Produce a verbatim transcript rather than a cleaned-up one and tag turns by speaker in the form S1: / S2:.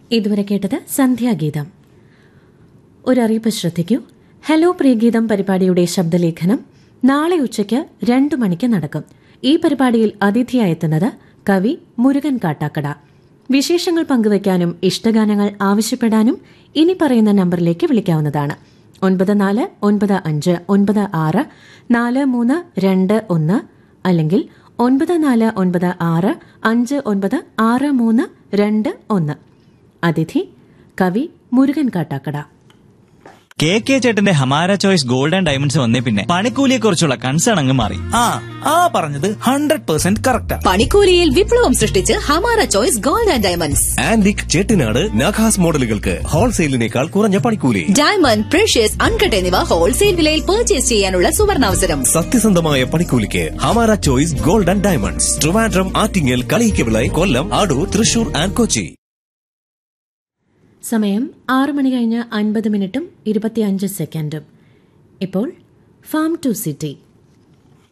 S1: ഇതുവരെ കേട്ടത് സന്ധ്യാഗീതം. ഒരറിയിപ്പ് ശ്രദ്ധിക്കൂ. ഹലോ പ്രിയഗീതം പരിപാടിയുടെ ശബ്ദലേഖനം നാളെ ഉച്ചയ്ക്ക് രണ്ടു മണിക്ക് നടക്കും. ഈ പരിപാടിയിൽ അതിഥിയായെത്തുന്നത് കവി മുരുകൻ കാട്ടാക്കട. വിശേഷങ്ങൾ പങ്കുവയ്ക്കാനും ഇഷ്ടഗാനങ്ങൾ ആവശ്യപ്പെടാനും ഇനി പറയുന്ന നമ്പറിലേക്ക് വിളിക്കാവുന്നതാണ്. ഒൻപത് നാല് ഒൻപത് അഞ്ച് ഒൻപത് ആറ് നാല് മൂന്ന് രണ്ട് ഒന്ന് അല്ലെങ്കിൽ ഒൻപത് നാല് ഒൻപത് ആറ് അഞ്ച് ഒൻപത് ആറ് മൂന്ന് രണ്ട് ഒന്ന്. അതിഥി കവി മുരുകൻ കാട്ടാക്കട.
S2: കെ കെ ചേട്ടന്റെ Hamara choice gold and diamonds വന്നേ പിന്നെ പണിക്കൂലിയെ കുറിച്ചുള്ള കൺസേൺ അങ്ങ് മാറി.
S3: ആ ആ പറഞ്ഞത് ഹൺഡ്രഡ് പെർസെന്റ് കറക്റ്റാ.
S4: പണിക്കൂലിയിൽ വിപ്ലവം സൃഷ്ടിച്ച് Hamara choice gold and diamonds.
S5: Antique Chettinad നഖാസ് മോഡലുകൾക്ക് ഹോൾസെയിലിനേക്കാൾ കുറഞ്ഞ പണിക്കൂലി.
S4: ഡയമണ്ട്, പ്രഷ്യസ്, അൺകട്ട് എന്നിവ ഹോൾസെയിൽ വിലയിൽ പർച്ചേസ് ചെയ്യാനുള്ള സുവർണാവസരം.
S5: സത്യസന്ധമായ പണിക്കൂലിക്ക് Hamara choice gold and diamonds. Trivandrum, Attingal, Kaliyikkavila, Kollam, Adoor, Thrissur and Kochi.
S1: സമയം ആറ് മണി കഴിഞ്ഞ് അൻപത് മിനിറ്റും ഇരുപത്തിയഞ്ച് സെക്കൻഡും. ഇപ്പോൾ ഫാം ടു സിറ്റി.